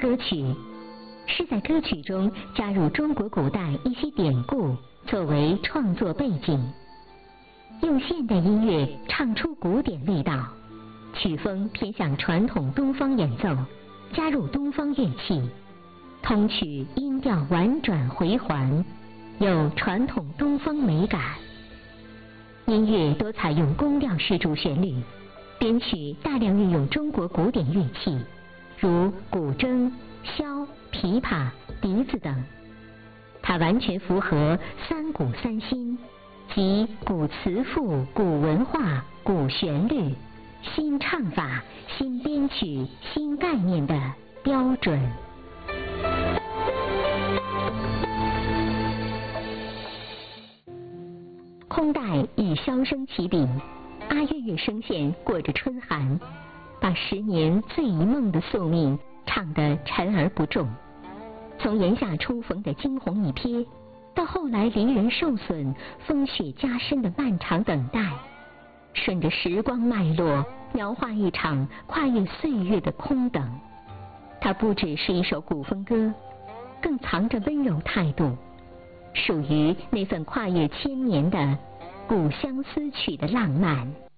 歌曲，是在歌曲中加入中国古代一些典故作为创作背景，用现代音乐唱出古典味道，曲风偏向传统东方演奏，加入东方乐器，通曲音调婉转回环，有传统东方美感。音乐多采用宫调式主旋律，编曲大量运用中国古典乐器，如古筝、箫、琵琶、笛子等。它完全符合三古三新，即古词赋、古文化、古旋律、新唱法、新编曲、新概念的标准。空代以箫声起笔，阿月月声线过着春寒，把10年醉一梦的宿命唱得沉而不重。从檐下初逢的惊鸿一瞥，到后来离人受损、风雪加深的漫长等待，顺着时光脉络，描画一场跨越岁月的空等。它不只是一首古风歌，更藏着温柔态度，属于那份跨越千年的古相思曲的浪漫。